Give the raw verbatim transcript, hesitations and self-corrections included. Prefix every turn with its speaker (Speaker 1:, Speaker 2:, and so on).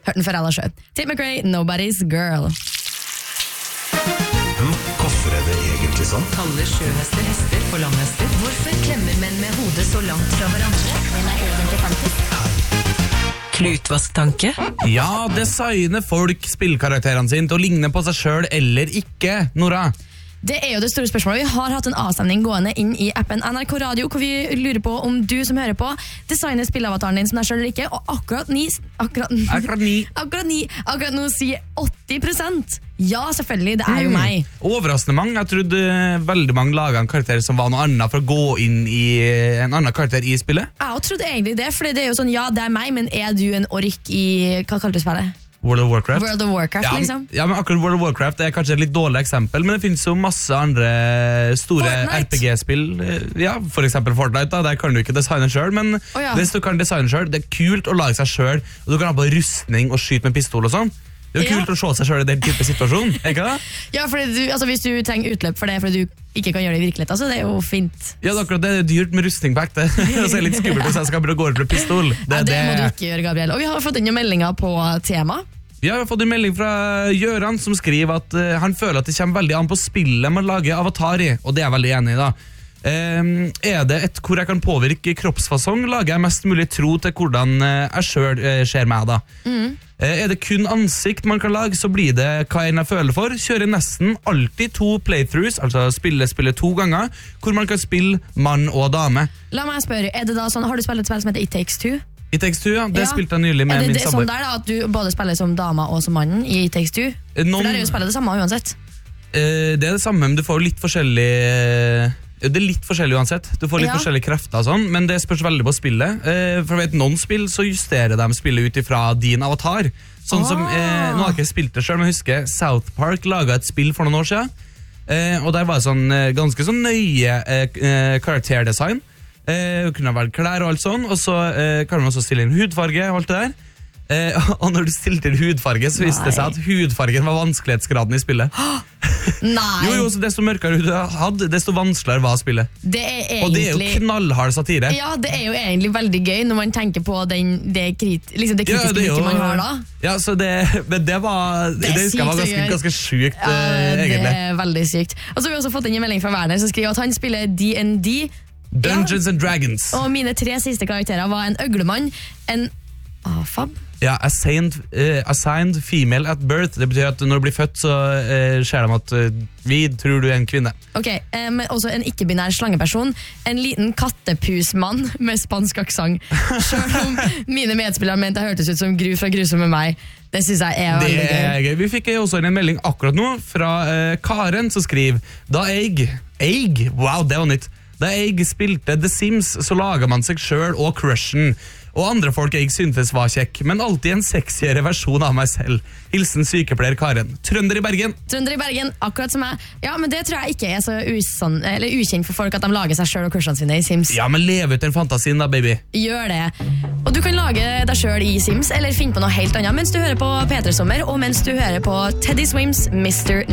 Speaker 1: Hørte den før jeg la sjø. Tate McRae, Nobody's Girl.
Speaker 2: Hm, hvorfor er det egentlig sånn?
Speaker 3: Kaller sjøhester hester for langhester.
Speaker 4: Hvorfor klemmer menn med hodet så langt fra hverandre? Hvem er egentlig fantastisk?
Speaker 3: Klutvasktanke.
Speaker 5: Ja, designer folk spillkarakterene sine til å ligne på seg selv eller ikke, Nora?
Speaker 1: Det er jo det store spørsmålet. Vi har hatt en avstemning gående inn i appen N R K Radio, hvor vi lurer på om du som hører på designer spillavataren din som deg selv eller ikke, og akkurat ni, akkurat,
Speaker 5: Akkurat ni.
Speaker 1: akkurat ni, akkurat nå sier åtti prosent. Ja, selvfølgelig, det er jo meg.
Speaker 5: Overraskende mange. Jeg trodde eh, veldig mange laget en karakter som var noe annet for å gå inn i eh, en annen karakter i spillet.
Speaker 1: Jeg også trodde egentlig det, for det er jo sånn, ja, det er meg, men er du en ork i, hva kalte du spillet?
Speaker 5: World of Warcraft.
Speaker 1: World of Warcraft,
Speaker 5: ja,
Speaker 1: liksom.
Speaker 5: Ja, men akkurat World of Warcraft er kanskje et litt dårlig eksempel, men det finnes jo masse andre store
Speaker 1: Fortnite.
Speaker 5: R P G-spill. Ja, for eksempel Fortnite, da. Der kan du ikke designe selv, men
Speaker 1: Å, ja.
Speaker 5: hvis du kan designe selv, det er kult å lage seg selv, og du kan ha på rustning og skyte med pistol og sånn. Det er jo
Speaker 1: Ja.
Speaker 5: kult å se seg selv i den type situasjon, ikke det?
Speaker 1: Ja, fordi du, altså, hvis du trenger utløp for det, fordi du ikke kan gjøre det i virkeligheten, så det er jo fint.
Speaker 5: Ja, det er akkurat det. Det er dyrt med rustning på ekte. Og så er det litt skummelt hvis jeg skal begynne å gå ut med pistol. Det,
Speaker 1: Ja, det
Speaker 5: det.
Speaker 1: må du ikke gjøre, Gabriel. Og vi har fått inn noen meldinger på tema.
Speaker 5: Ja, jeg har fått en melding fra Gjøran som skriver at uh, han føler at det kommer veldig an på spillet man lager avatar i, og det er jeg veldig enig i da. Um, er det et hvor jeg kan påvirke kroppsfasong, lager jeg mest mulig tro til hvordan uh, jeg selv uh, ser meg da.
Speaker 1: Mm.
Speaker 5: Uh, er det kun ansikt man kan lage, så blir det hva enn jeg føler for. Kjører nesten alltid to playthroughs, altså spille, spille to ganger, hvor man kan spille mann og dame.
Speaker 1: La meg spørre, er det da sånn, har du spilt et spill som heter It Takes Two?
Speaker 5: I Takes Two, ja, det
Speaker 1: Ja.
Speaker 5: spilte jeg nylig med
Speaker 1: Er det,
Speaker 5: min
Speaker 1: det sånn
Speaker 5: samboer.
Speaker 1: der da, at du både spiller som dama og som mannen i It Takes Two? For
Speaker 5: Noen-
Speaker 1: der er jo spillet det samme uansett.
Speaker 5: Eh, det er det samme, men du får jo litt forskjellig eh, Det er litt forskjellig uansett. Du får litt
Speaker 1: Ja.
Speaker 5: forskjellige krefter og sånn, men det spørs veldig på spillet. Eh, for jeg vet, noen spill så justerer de spillet ut ifra din avatar. Sånn som, eh, nå har jeg ikke spilt det selv, men jeg husker South Park laget et spill for noen år siden. Eh, og der var det sånn, eh, ganske sånn nøye eh, eh, karakterdesign. Eh, det kunne vært klær og alt sånn, og så eh, kan man også stille inn hudfarge og alt det der. Eh, og når du stilte inn hudfarge, så viste det seg at hudfargen var vanskelighetsgraden i spillet.
Speaker 1: Nei,
Speaker 5: Jo, jo, så desto mørkere hud du hadde, desto vanskeligere var spillet.
Speaker 1: det er
Speaker 5: Og det er jo
Speaker 1: egentlig...
Speaker 5: knallhard satire.
Speaker 1: Ja, det er jo egentlig veldig gøy når man tenker på den, det, krit, liksom det kritiske
Speaker 5: det er jo-
Speaker 1: blikket man har da.
Speaker 5: Ja, så det, men det var Det,
Speaker 1: er
Speaker 5: det husker jeg var
Speaker 1: sykt å
Speaker 5: ganske,
Speaker 1: gjøre.
Speaker 5: ganske sjukt,
Speaker 1: Ja,
Speaker 5: eh,
Speaker 1: det
Speaker 5: egentlig.
Speaker 1: er veldig sykt. Og så har vi også fått inn en melding fra Werner som skriver at han spiller D and D,
Speaker 5: Dungeons and Dragons.
Speaker 1: og mine tre siste karakterer var en øglemann, en afab,
Speaker 5: Ja, assigned, eh, assigned female at birth. Det betyr at når du blir født, så uh, ser de at eh, vi tror du er en kvinne.
Speaker 1: ok, eh, men også en ikke-binær slangeperson, en liten kattepusmann med spansk aksent. Selv om mine medspillere mente jeg hørtes ut som Gru fra Grusomme meg. Det synes jeg er
Speaker 5: Det
Speaker 1: veldig gøy.
Speaker 5: er gøy. Vi fikk også en melding akkurat nå fra eh, Karen som skriver Da jeg, jeg, wow, det var nytt Da jeg spilte The Sims, så laget man seg selv og crushen og andre folk jeg syntes var kjekk, men alltid en sexiere versjon av meg selv. Hilsen sykepleier Karen. Trønder i Bergen.
Speaker 1: Trønder i Bergen, akkurat som meg. Ja, men det tror jeg ikke er så usann, eller ukjent for folk at de lager seg selv og kursene sine i Sims.
Speaker 5: Ja, men leve ut den fantasien da, baby.
Speaker 1: Gjør det. Og du kan lage deg selv i Sims, eller finne på noe helt annet mens du hører på P tre Sommer, og mens du hører på Teddy Swims mister